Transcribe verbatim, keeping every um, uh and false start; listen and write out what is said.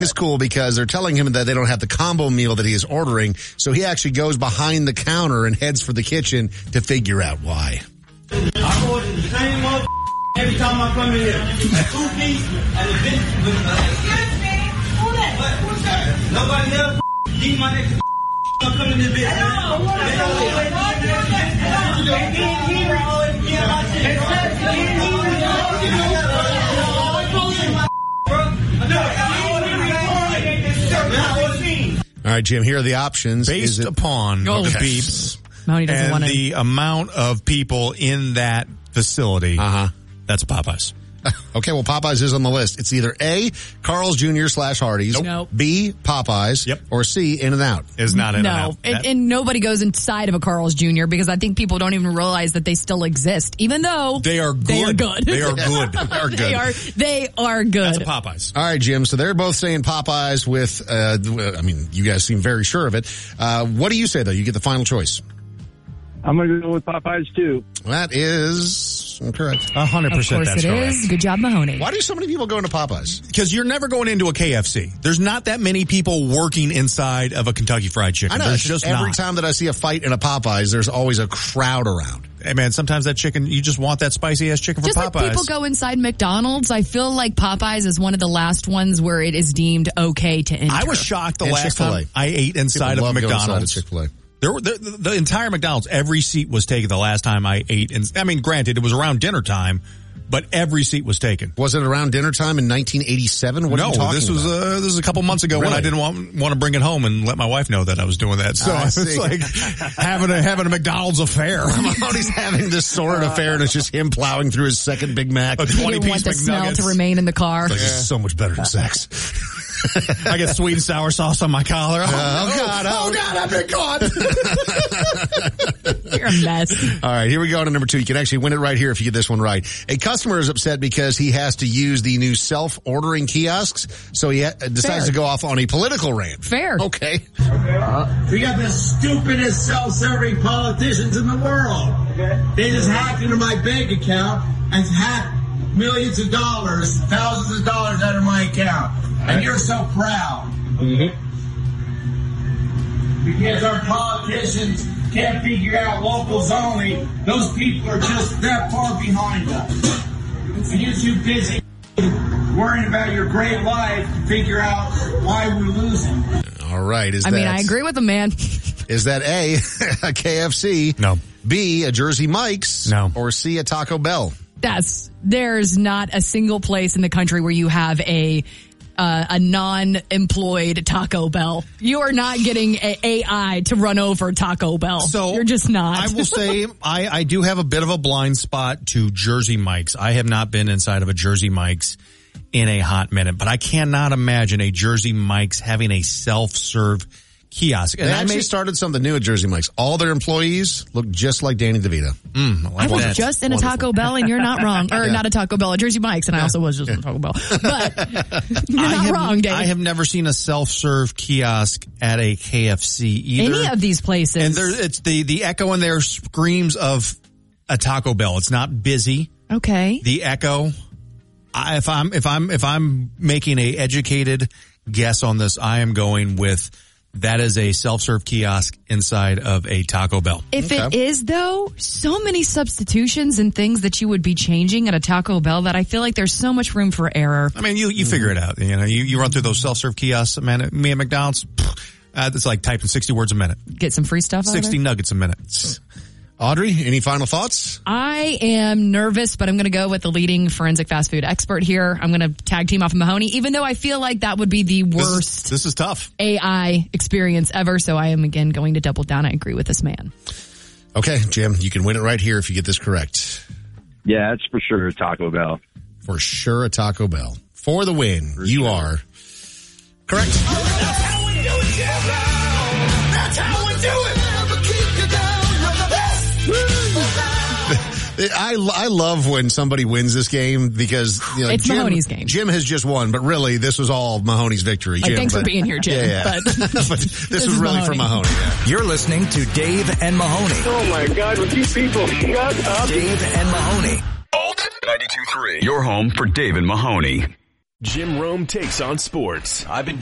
It's cool because they're telling him that they don't have the combo meal that he is ordering, so he actually goes behind the counter and heads for the kitchen to figure out why. I order the same mother every time I come in here. A two-piece and a big... Excuse me? Who that? Who's that? Nobody else keep my next I'm coming in this bitch. Hello, what All right, Jim, here are the options. Based it- upon oh. the beeps Mahoney doesn't and want to. the amount of people in that facility, Uh-huh. that's Popeyes. Okay, well, Popeyes is on the list. It's either A, Carl's Junior slash Hardee's, Nope. Nope. B, Popeyes, Yep. or C, In-N-Out. Is not in No, and out. and, That- and nobody goes inside of a Carl's Junior because I think people don't even realize that they still exist, even though They are good. They are good. They are good. They are good. they are they are good. That's a Popeyes. All right, Jim, so they're both saying Popeyes with, uh, I mean, you guys seem very sure of it. Uh, what do you say, though? You get the final choice. I'm going to go with Popeyes, too. That is correct. A hundred Of percent course that's it correct. is. Good job, Mahoney. Why do so many people go into Popeyes? Because you're never going into a K F C. There's not that many people working inside of a Kentucky Fried Chicken. I know. There's It's just every not. time that I see a fight in a Popeyes, there's always a crowd around. Hey, man, sometimes that chicken, you just want that spicy-ass chicken from Just Popeyes. like people go inside McDonald's, I feel like Popeyes is one of the last ones where it is deemed okay to enter. I was shocked the And last Chick-fil-A. time I ate inside People of love going inside McDonald's. of Chick-fil-A. There were the, the entire McDonald's, every seat was taken the last time I ate. And I mean, granted, it was around dinner time, but every seat was taken. Was it around dinner time in nineteen eighty-seven? What no, are you talking this was about? uh, this was a couple months ago when Really? I didn't want want to bring it home and let my wife know that I was doing that. So I it's see. like having a having a McDonald's affair. Mahoney's having this sordid affair, and it's just him plowing through his second Big Mac. A He twenty didn't want piece the smell McNuggets. to remain in the car. Like, this is so much better than sex. I get sweet and sour sauce on my collar. Oh, oh, God, oh, oh God, I've been caught. You're a mess. All right, here we go to number two. You can actually win it right here if you get this one right. A customer is upset because he has to use the new self-ordering kiosks, so he ha- decides Fair. to go off on a political rant. Fair. Okay. We got the stupidest self-serving politicians in the world. They just hacked into my bank account and hacked millions of dollars, thousands of dollars out of my account. And you're so proud. Mm-hmm. Because our politicians can't figure out locals only. Those people are just that far behind us. And you're too busy worrying about your great life to figure out why we're losing. All right. Is I that, mean, I agree with the man. Is that A, a K F C? No. B, a Jersey Mike's? No. Or C, a Taco Bell? That's there's not a single place in the country where you have a uh, a non-employed Taco Bell. You are not getting a AI to run over Taco Bell. So you're just not. I will say I, I do have a bit of a blind spot to Jersey Mike's. I have not been inside of a Jersey Mike's in a hot minute, but I cannot imagine a Jersey Mike's having a self-serve kiosk. They And I actually may, started something new at Jersey Mike's. All their employees look just like Danny DeVito. mm, I I like was that. just in a Wonderful. Taco Bell, and you're not wrong. Or Yeah. not a Taco Bell, a Jersey Mike's, and I also was just in a Taco Bell. But you're I not have, wrong, Dave. I have never seen a self-serve kiosk at a K F C either. Any of these places. And there, it's the, the echo in there screams of a Taco Bell. It's not busy. Okay. The echo. I, if I'm, if I'm, if I'm making a educated guess on this, I am going with that is a self-serve kiosk inside of a Taco Bell. If Okay. it is, though, so many substitutions and things that you would be changing at a Taco Bell that I feel like there's so much room for error. I mean, you, you figure it out. You know, you, you run through those self-serve kiosks, man, me at McDonald's, uh, it's like typing sixty words a minute. Get some free stuff out of sixty there. nuggets a minute. Audrey, any final thoughts? I am nervous, but I'm going to go with the leading forensic fast food expert here. I'm going to tag team off of Mahoney, even though I feel like that would be the This is, worst this is tough. A I experience ever. So I am again going to double down. I agree with this man. Okay, Jim, you can win it right here if you get this correct. Yeah, it's for sure Taco Bell. For sure, a Taco Bell. For the win, For you sure. are correct. That's how we do it, Jim. That's how we do it. I, I love when somebody wins this game because you know, It's Jim, Mahoney's game. Jim has just won, but really this was all Mahoney's victory. Like, Jim, thanks but, for being here, Jim. Yeah, yeah. But, But this, this was is really for Mahoney. Mahoney. Yeah. You're listening to Dave and Mahoney. Oh my God, would you people shut up? Dave and Mahoney. ninety-two point three. Your home for Dave and Mahoney. Jim Rome takes on sports. I've been